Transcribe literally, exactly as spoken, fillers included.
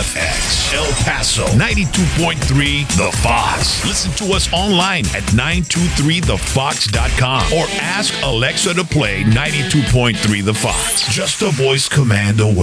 F X. El Paso, ninety-two point three The Fox. Listen to us online at nine two three the fox dot com or ask Alexa to play ninety-two point three The Fox. Just a voice command away.